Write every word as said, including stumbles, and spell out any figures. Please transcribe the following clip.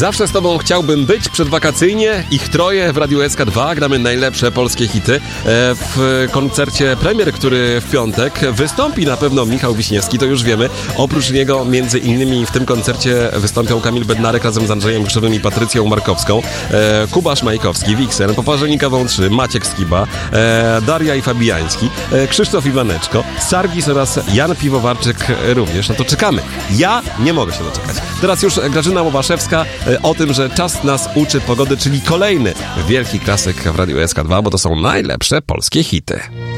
Zawsze z tobą chciałbym być przedwakacyjnie. Ich troje w Radiu S K dwa. Gramy najlepsze polskie hity. W koncercie premier, który w piątek wystąpi na pewno Michał Wiśniewski, to już wiemy. Oprócz niego między innymi w tym koncercie wystąpią Kamil Bednarek razem z Andrzejem Krzywym i Patrycją Markowską, Kuba Szmajkowski, Wiksen, Poparzenika trzy, Maciek Skiba, Daria i Fabiański, Krzysztof Iwaneczko, Sargis oraz Jan Piwowarczyk również. No to czekamy. Ja nie mogę się doczekać. Teraz już Grażyna Łobaszewska o tym, że czas nas uczy pogody, czyli kolejny wielki klasyk w Radiu S K dwa, bo to są najlepsze polskie hity.